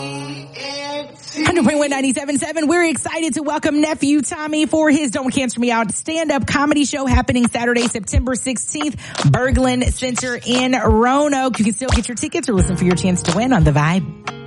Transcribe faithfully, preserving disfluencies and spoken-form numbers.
one hundred point one ninety-seven point seven. We're excited to welcome Nephew Tommy for his Don't Cancel Me Out stand-up comedy show happening Saturday, September sixteenth, Berglund Center in Roanoke. You can still get your tickets or listen for your chance to win on The Vibe.